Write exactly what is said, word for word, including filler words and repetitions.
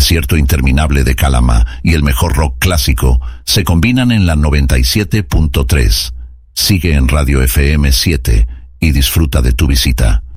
desierto interminable de Calama y el mejor rock clásico se combinan en la noventa y siete punto tres. Sigue en Radio F M siete y disfruta de tu visita.